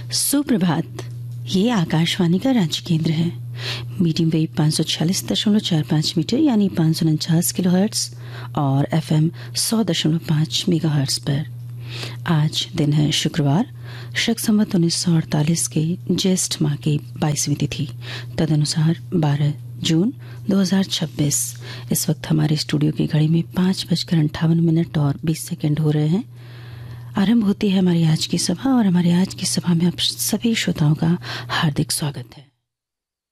सुप्रभात। ये आकाशवाणी का राज्य केंद्र है। मीडियम वेव 546.45 मीटर यानी 549 किलोहर्ट्ज और FM 100.5 मेगाहर्ट्ज पर। आज दिन है शुक्रवार, शक संवत 1948 के ज्येष्ठ माह की 22वीं तिथि, तदनुसार 12 जून 2026। इस वक्त हमारे स्टूडियो की घड़ी में 5:58 और 20 सेकंड हो रहे हैं। आरंभ होती है हमारी आज की सभा और हमारी आज की सभा में आप सभी श्रोताओं का हार्दिक स्वागत है।